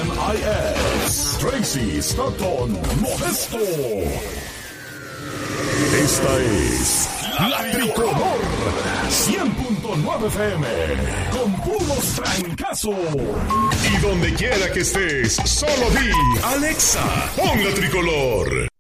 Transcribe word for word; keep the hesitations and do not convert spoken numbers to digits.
M I S, Tracy Stockton Modesto. Esta es La Tricolor cien punto nueve F M, con puros trancazos. Y donde quiera que estés, solo di Alexa, pon La Tricolor.